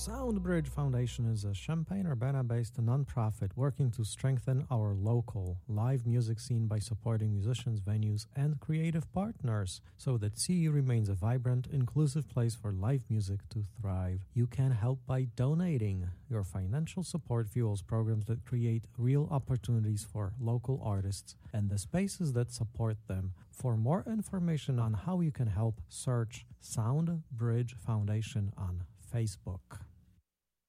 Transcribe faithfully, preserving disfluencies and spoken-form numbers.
Soundbridge Foundation is a Champaign-Urbana-based nonprofit working to strengthen our local live music scene by supporting musicians, venues, and creative partners so that C U remains a vibrant, inclusive place for live music to thrive. You can help by donating. Your financial support fuels programs that create real opportunities for local artists and the spaces that support them. For more information on how you can help, search Soundbridge Foundation on Facebook.